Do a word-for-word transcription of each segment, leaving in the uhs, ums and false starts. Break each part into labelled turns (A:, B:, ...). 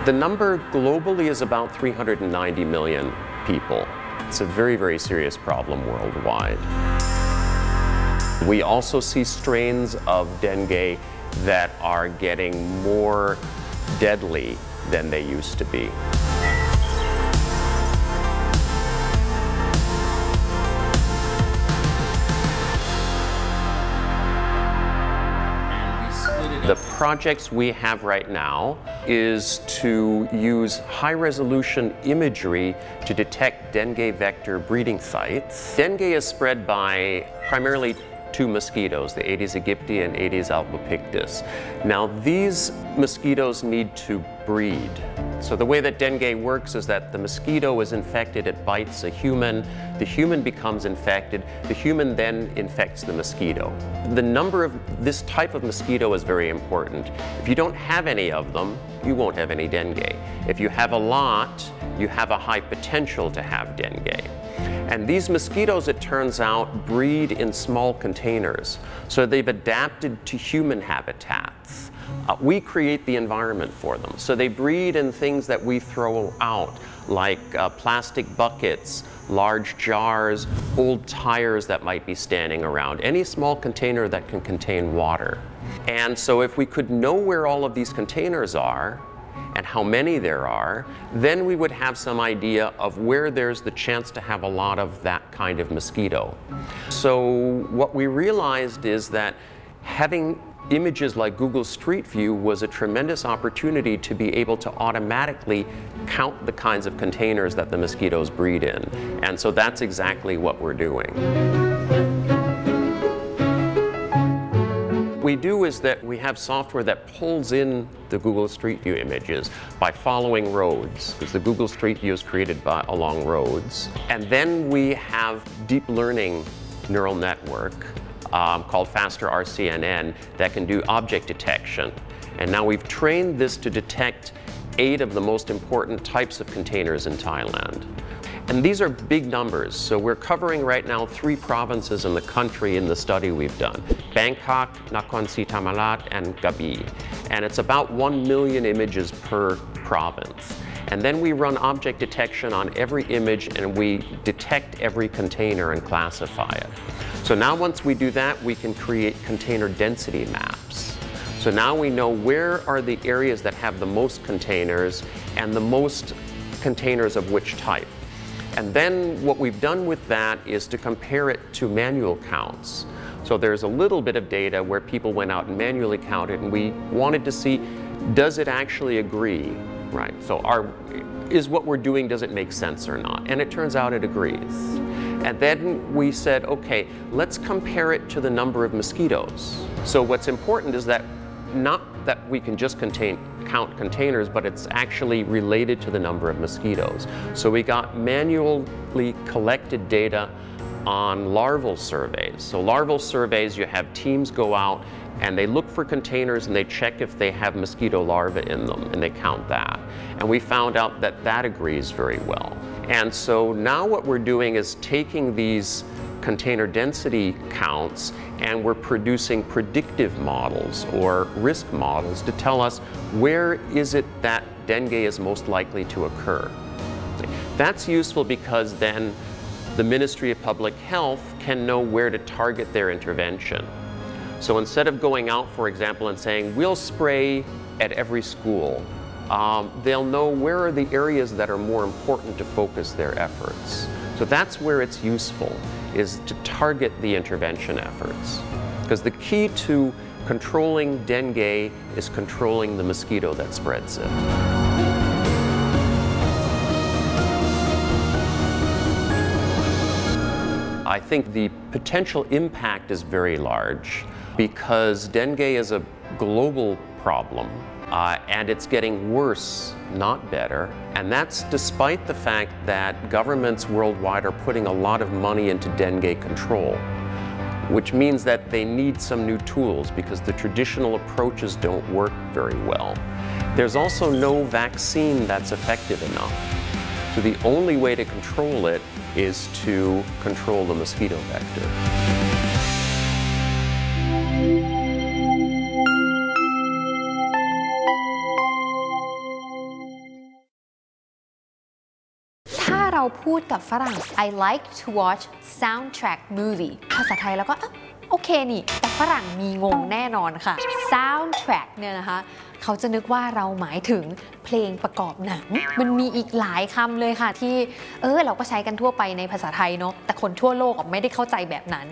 A: The number globally is about three hundred ninety million people. It's a very, very serious problem worldwide. We also see strains of dengue that are getting more deadly than they used to be. The projects we have right now is to use high-resolution imagery to detect dengue vector breeding sites. Dengue is spread by primarily two mosquitoes, the Aedes aegypti and Aedes albopictus. Now, these mosquitoes need to breed. So the way that dengue works is that the mosquito is infected, it bites a human, the human becomes infected, the human then infects the mosquito. The number of this type of mosquito is very important. If you don't have any of them, you won't have any dengue. If you have a lot, you have a high potential to have dengue. And these mosquitoes, it turns out, breed in small containers. So they've adapted to human habitats. Uh, we create the environment for them. So they breed in things that we throw out, like uh, plastic buckets, large jars, old tires that might be standing around, any small container that can contain water. And so if we could know where all of these containers are, and how many there are, then we would have some idea of where there's the chance to have a lot of that kind of mosquito. So what we realized is that having images like Google Street View was a tremendous opportunity to be able to automatically count the kinds of containers that the mosquitoes breed in. And so that's exactly what we're doing. What we do is that we have software that pulls in the Google Street View images by following roads, because the Google Street View is created by, along roads. And then we have deep learning neural network um, called Faster R C N N that can do object detection. And now we've trained this to detect eight of the most important types of containers in Thailand. And these are big numbers, so we're covering right now three provinces in the country in the study we've done: Bangkok, Nakhon Si Thammarat, and Krabi. And it's about one million images per province. And then we run object detection on every image, and we detect every container and classify it. So now once we do that, we can create container density maps. So now we know where are the areas that have the most containers and the most containers of which type. And then what we've done with that is to compare it to manual counts. So there's a little bit of data where people went out and manually counted, and we wanted to see, does it actually agree, right? So our, is what we're doing, does it make sense or not? And it turns out it agrees. And then we said, okay, let's compare it to the number of mosquitoes. So what's important is that not that we can just contain, count containers, but it's actually related to the number of mosquitoes. So we got manually collected data on larval surveys. So larval surveys, you have teams go out and they look for containers and they check if they have mosquito larvae in them, and they count that. And we found out that that agrees very well. And so now what we're doing is taking these container density counts, and we're producing predictive models or risk models to tell us where is it that dengue is most likely to occur. That's useful because then the Ministry of Public Health can know where to target their intervention. So instead of going out, for example, and saying, we'll spray at every school, um, they'll know where are the areas that are more important to focus their efforts. So that's where it's useful, is to target the intervention efforts. Because the key to controlling dengue is controlling the mosquito that spreads it. I think the potential impact is very large because dengue is a global problem. Uh, and it's getting worse, not better. And that's despite the fact that governments worldwide are putting a lot of money into dengue control, which means that they need some new tools because the traditional approaches don't work very well. There's also no vaccine that's effective enough. So the only way to control it is to control the mosquito vector.
B: เราพูดกับฝรั่ง I like to watch soundtrack movie ภาษาไทยแล้วก็โอเคนี่แต่ฝรั่งมีงงแน่นอนค่ะ soundtrack เนี่ยนะคะเขาจะนึกว่าเราหมายถึงเพลงประกอบหนังมันมีอีกหลายคำเลยค่ะที่เออเราก็ใช้กันทั่วไปในภาษาไทยเนาะแต่คนทั่วโลกไม่ได้เข้าใจแบบนั้น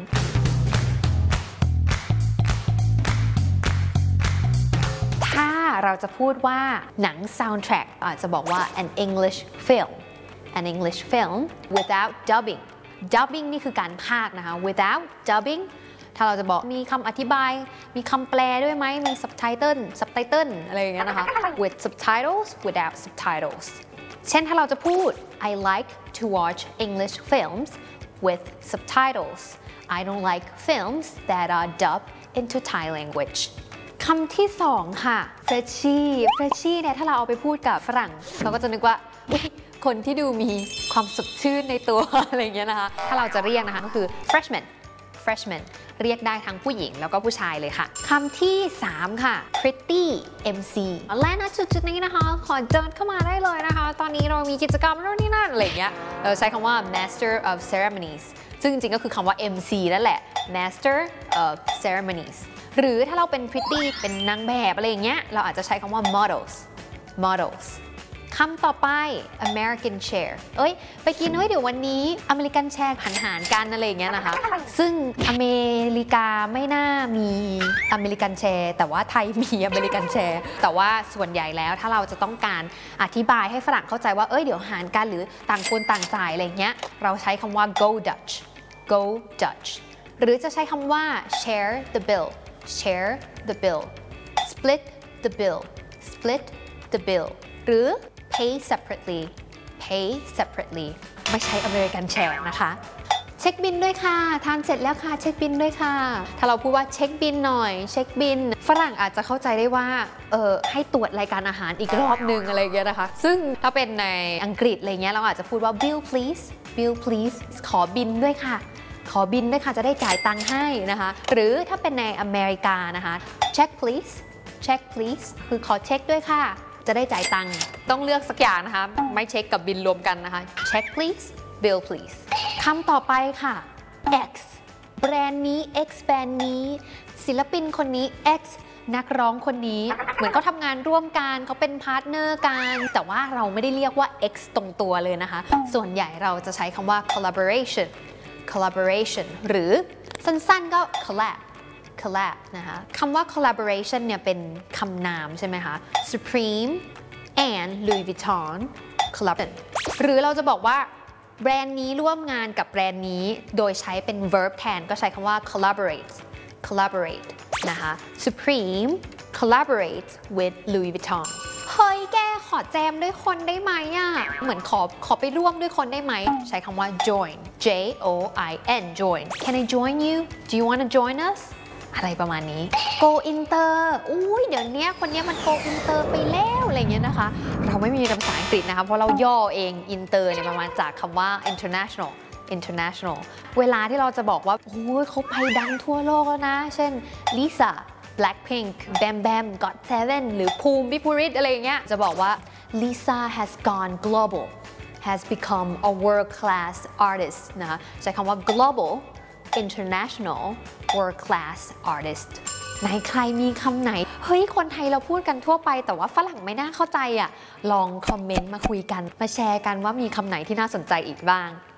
B: ถ้าเราจะพูดว่าหนัง soundtrack อาจจะบอกว่า an English film an English film without dubbing dubbing นี่คือการพากย์นะคะ without dubbing ถ้าเราจะบอกมีคำอธิบายมีคำแปลด้วยไหมมี subtitle subtitle อะไรอย่างเงี้ยนะคะ with subtitles without subtitles เช่นถ้าเราจะพูด I like to watch English films with subtitles I don't like films that are dubbed into Thai language คำที่สองค่ะ freshie freshie เนี่ยถ้าเราเอาไปพูดกับฝรั่งเราก็จะนึกว่าคนที่ดูมีความสดชื่นในตัวอะไรอย่างเงี้ยนะคะถ้าเราจะเรียกนะคะก็คือ freshman freshman เรียกได้ทั้งผู้หญิงแล้วก็ผู้ชายเลยค่ะคำที่สามค่ะ pretty เอ็ม ซี และณจุดๆนี้นะคะขอเดินเข้ามาได้เลยนะคะตอนนี้เรามีกิจกรรมโน่นนี่นั่นอะไรอย่างเงี้ยเราใช้คำว่า master of ceremonies ซึ่งจริงๆก็คือคำว่า เอ็ม ซี นั่นแหละ master of ceremonies หรือถ้าเราเป็น pretty เป็นนางแบบอะไรอย่างเงี้ยเราอาจจะใช้คำว่า models modelsคำต่อไป American share เอ้ยไปกินเฮ้ยเดี๋ยววันนี้อเมริกันแชร์หันหารกันอะไรอย่างเงี้ยนะคะซึ่งอเมริกาไม่น่ามีอเมริกันแชร์แต่ว่าไทยมีอเมริกันแชร์แต่ว่าส่วนใหญ่แล้วถ้าเราจะต้องการอธิบายให้ฝรั่งเข้าใจว่าเอ้ยเดี๋ยวหารกันหรือต่างคนต่างจ่ายอะไรเงี้ยเราใช้คำว่า go Dutch go Dutch หรือจะใช้คำว่า share the bill share the bill split the bill split the bill หรือpay separately pay separately ไม่ใช่ American share นะคะเช็คบินด้วยค่ะทานเสร็จแล้วค่ะเช็คบินด้วยค่ะถ้าเราพูดว่าเช็คบินหน่อยเช็คบินฝรั่งอาจจะเข้าใจได้ว่าเออให้ตรวจรายการอาหารอีกรอบนึงอะไรอย่างเงี้ยนะคะซึ่งถ้าเป็นในอังกฤษอะไรเงี้ยเราอาจจะพูดว่า bill please bill please ขอบินด้วยค่ะขอบินด้วยค่ะจะได้จ่ายตังค์ให้นะคะหรือถ้าเป็นในอเมริกานะคะ check please check please คือขอเช็คด้วยค่ะจะได้จ่ายตังค์ต้องเลือกสักอย่างนะคะไม่เช็คกับบินรวมกันนะคะ check please bill please คำต่อไปค่ะ X แบรนด์นี้ X แบรนด์นี้ศิลปินคนนี้ X นักร้องคนนี้เหมือนเขาทำงานร่วมกันเขาเป็นพาร์ทเนอร์กันแต่ว่าเราไม่ได้เรียกว่า X ตรงตัวเลยนะคะส่วนใหญ่เราจะใช้คำว่า collaboration collaboration หรือสั้นๆก็ collab collab นะคะคำว่า collaboration เนี่ยเป็นคำนามใช่ไหมคะ Supreme and Louis Vuitton collaboration หรือเราจะบอกว่าแบรนด์นี้ร่วมงานกับแบรนด์นี้โดยใช้เป็น verb แทนก็ใช้คำว่า collaborate collaborate นะคะ Supreme collaborates with Louis Vuitton เฮ้ยแกขอแจมด้วยคนได้ไหมอ่ะเหมือนขอขอไปร่วมด้วยคนได้ไหมใช้คำว่า join J O I N join Can I join you Do you want to join usอะไรประมาณนี้ go inter อุ้ยเดี๋ยวนี้คนนี้มัน go inter ไปแล้วอะไรเงี้ยนะคะเราไม่มีภาษาอังกฤษนะคะเพราะเราย่อเอง inter เนี่ยมาจากคำว่า international international เวลาที่เราจะบอกว่าโอ้ยเขาไปดังทั่วโลกแล้วนะเช่น Lisa Blackpink Bam Bam got seven หรือภูมิพิภูริศอะไรเงี้ยจะบอกว่า Lisa has gone global has become a world class artist นะคะใช้คำว่า global international world class artist ไหนใครมีคำไหนเฮ้ยคนไทยเราพูดกันทั่วไปแต่ว่าฝรั่งไม่น่าเข้าใจอ่ะลองคอมเมนต์มาคุยกันมาแชร์กันว่ามีคำไหนที่น่าสนใจอีกบ้าง